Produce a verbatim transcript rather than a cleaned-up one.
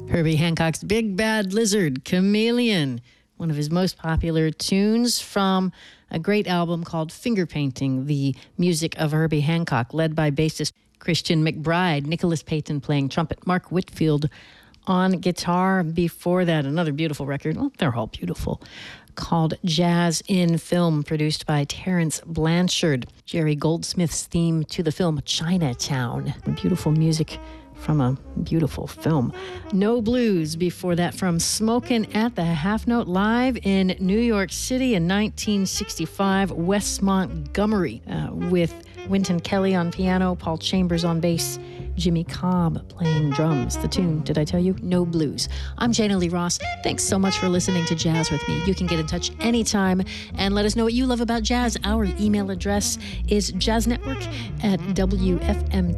Herbie Hancock's Big Bad Lizard, Chameleon, one of his most popular tunes from a great album called Finger Painting, the music of Herbie Hancock, led by bassist Christian McBride, Nicholas Payton playing trumpet, Mark Whitfield on guitar. Before that, another beautiful record, well, they're all beautiful, called Jazz in Film, produced by Terence Blanchard. Jerry Goldsmith's theme to the film Chinatown. Beautiful music from a beautiful film. No Blues before that from Smokin' at the Half Note live in New York City in nineteen sixty-five, West Montgomery, uh, with Wynton Kelly on piano, Paul Chambers on bass, Jimmy Cobb playing drums. The tune, did I tell you? No Blues. I'm Jana Lee Ross. Thanks so much for listening to Jazz with me. You can get in touch anytime and let us know what you love about jazz. Our email address is jazznetwork at W F M